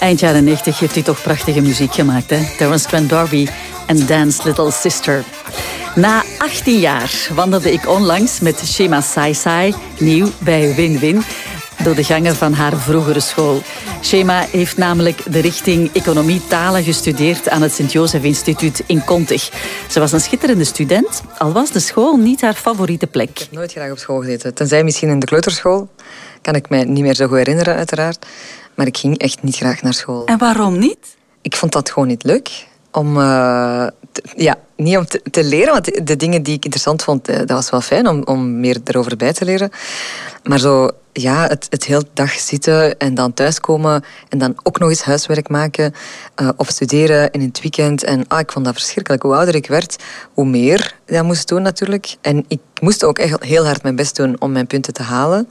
Eind jaren 90 heeft hij toch prachtige muziek gemaakt, hè? Terence Trent D'Arby en Dance Little Sister. Na 18 jaar wandelde ik onlangs met Shema Saisai, nieuw bij Win-Win, door de gangen van haar vroegere school. Shema heeft namelijk de richting Economie Talen gestudeerd aan het Sint-Jozef Instituut in Kontig. Ze was een schitterende student, al was de school niet haar favoriete plek. Ik heb nooit graag op school gezeten. Tenzij misschien in de kleuterschool. Kan ik mij niet meer zo goed herinneren, uiteraard. Maar ik ging echt niet graag naar school. En waarom niet? Ik vond dat gewoon niet leuk. Niet om te leren, want de dingen die ik interessant vond, dat was wel fijn om meer erover bij te leren. Maar zo, ja, het hele dag zitten en dan thuiskomen en dan ook nog eens huiswerk maken of studeren in het weekend. En ik vond dat verschrikkelijk. Hoe ouder ik werd, hoe meer dat moest doen natuurlijk. En ik moest ook echt heel hard mijn best doen om mijn punten te halen.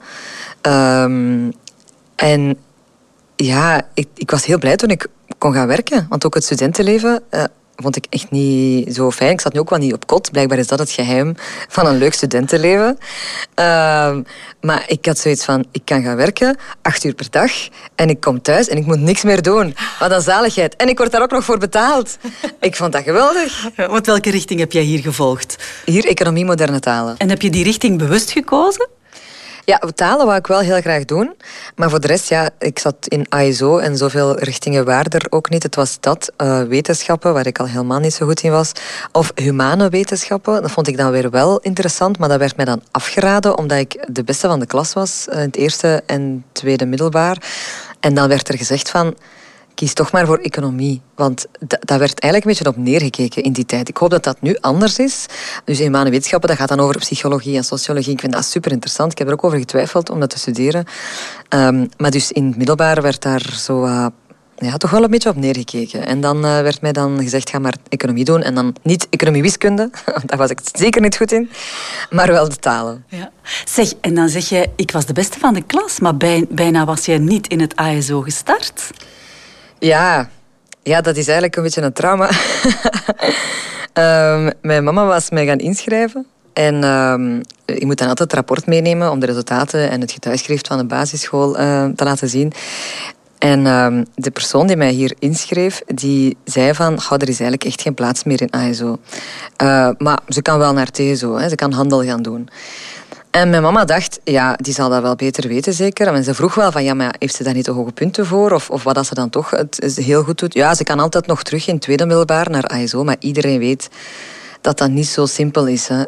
En ja, ik was heel blij toen ik kon gaan werken. Want ook het studentenleven vond ik echt niet zo fijn. Ik zat nu ook wel niet op kot. Blijkbaar is dat het geheim van een leuk studentenleven. Maar ik had zoiets van, ik kan gaan werken 8 uur per dag en ik kom thuis en ik moet niks meer doen. Wat een zaligheid. En ik word daar ook nog voor betaald. Ik vond dat geweldig. Want welke richting heb jij hier gevolgd? Hier, economie, moderne talen. En heb je die richting bewust gekozen? Ja, talen wou ik wel heel graag doen. Maar voor de rest, ja, ik zat in ASO en zoveel richtingen waren er ook niet. Het was dat, wetenschappen, waar ik al helemaal niet zo goed in was. Of humane wetenschappen, dat vond ik dan weer wel interessant. Maar dat werd mij dan afgeraden, omdat ik de beste van de klas was. In het eerste en tweede middelbaar. En dan werd er gezegd van, kies toch maar voor economie. Want daar werd eigenlijk een beetje op neergekeken in die tijd. Ik hoop dat dat nu anders is. Dus humane wetenschappen, dat gaat dan over psychologie en sociologie. Ik vind dat super interessant. Ik heb er ook over getwijfeld om dat te studeren. Maar dus in het middelbaar werd daar zo toch wel een beetje op neergekeken. En dan werd mij dan gezegd, ga maar economie doen. En dan niet economie-wiskunde, want daar was ik zeker niet goed in. Maar wel de talen. Ja. Zeg, en dan zeg je, ik was de beste van de klas. Maar bijna was jij niet in het ASO gestart. Ja, dat is eigenlijk een beetje een trauma. Mijn mama was mij gaan inschrijven. En je moet dan altijd het rapport meenemen om de resultaten en het getuigschrift van de basisschool te laten zien. En de persoon die mij hier inschreef, die zei van, er is eigenlijk echt geen plaats meer in ASO. Maar ze kan wel naar TSO, ze kan handel gaan doen. En mijn mama dacht, ja, die zal dat wel beter weten zeker. En ze vroeg wel van, ja, maar heeft ze daar niet te hoge punten voor? Of wat als ze dan toch het heel goed doet? Ja, ze kan altijd nog terug in het tweede middelbaar naar ASO, maar iedereen weet dat dat niet zo simpel is. Hè.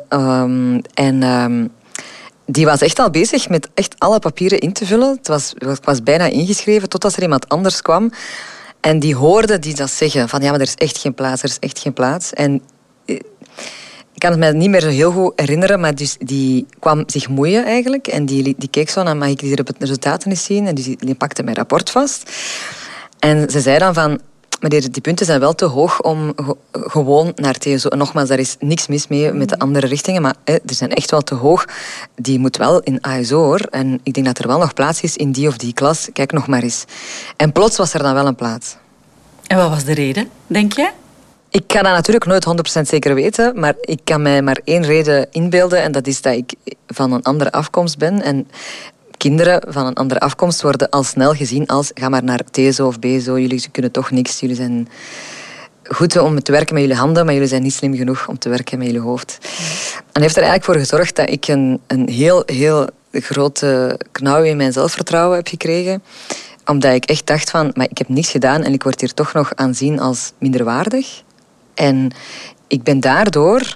Die was echt al bezig met echt alle papieren in te vullen. Ik was bijna ingeschreven totdat er iemand anders kwam. En die hoorde die dat zeggen, van ja, maar er is echt geen plaats, er is echt geen plaats. En ik kan het me niet meer zo heel goed herinneren, maar dus die kwam zich moeien eigenlijk. En die keek zo naar, mag ik die resultaten eens zien? En die pakte mijn rapport vast. En ze zei dan van, meneer, die punten zijn wel te hoog om gewoon naar TSO. Nogmaals, daar is niks mis mee met de andere richtingen, maar die zijn echt wel te hoog. Die moet wel in ASO, hoor. En ik denk dat er wel nog plaats is in die of die klas. Kijk nog maar eens. En plots was er dan wel een plaats. En wat was de reden, denk jij? Ik kan dat natuurlijk nooit 100% zeker weten, maar ik kan mij maar één reden inbeelden en dat is dat ik van een andere afkomst ben. En kinderen van een andere afkomst worden al snel gezien als ga maar naar TSO of BSO, jullie kunnen toch niks, jullie zijn goed om te werken met jullie handen, maar jullie zijn niet slim genoeg om te werken met jullie hoofd. En heeft er eigenlijk voor gezorgd dat ik een heel, heel grote knauw in mijn zelfvertrouwen heb gekregen. Omdat ik echt dacht van, maar ik heb niks gedaan en ik word hier toch nog aanzien als minderwaardig. En ik ben daardoor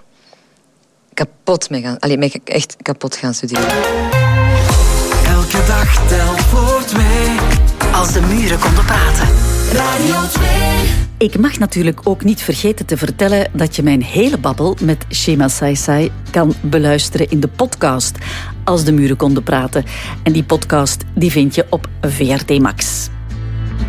echt kapot gaan studeren. Elke dag telt voor 2. Als de muren konden praten. Radio 2. Ik mag natuurlijk ook niet vergeten te vertellen dat je mijn hele babbel met Shema Saisai kan beluisteren in de podcast Als de muren konden praten. En die podcast die vind je op VRT Max.